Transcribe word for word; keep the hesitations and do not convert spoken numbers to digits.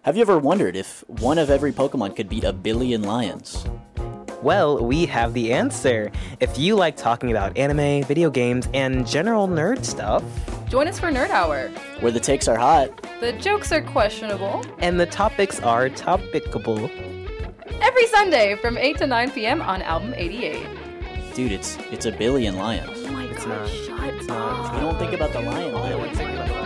Have you ever wondered if one of every Pokemon could beat a billion lions? Well, we have the answer. If you like talking about anime, video games, and general nerd stuff, join us for Nerd Hour, where the takes are hot, the jokes are questionable, and the topics are topicable. Every Sunday from eight to nine p.m. on Album eighty-eight. Dude, it's it's a billion lions. Oh my It's god, not. shut It's up. not. You don't think about the lion. No one's thinking about